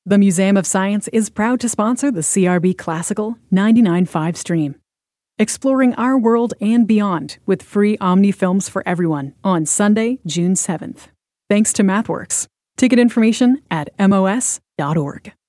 The Museum of Science is proud to sponsor the CRB Classical 99.5 stream. Exploring our world and beyond with free Omni films for everyone on Sunday, June 7th. Thanks to MathWorks. Ticket information at mos.org.